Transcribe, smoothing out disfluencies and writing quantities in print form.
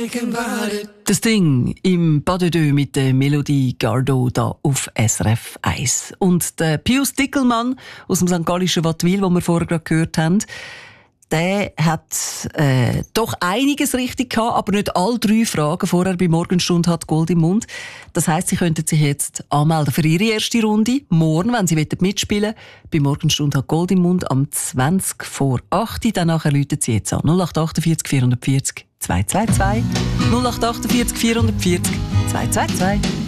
Das Ding im Pas de Deux mit der Melodie Gardot da auf SRF 1. Und der Pius Dickelmann aus dem St. Gallischen Wattwil, den wir vorher gerade gehört haben, der hat doch einiges richtig gehabt, aber nicht alle 3 Fragen vorher bei Morgenstunde hat Gold im Mund. Das heisst, Sie könnten sich jetzt anmelden für Ihre erste Runde. Morgen, wenn Sie mitspielen wollen, bei Morgenstunde hat Gold im Mund am 20 vor 8. Danach läuten Sie jetzt an 0848 440 222 0848 440 222.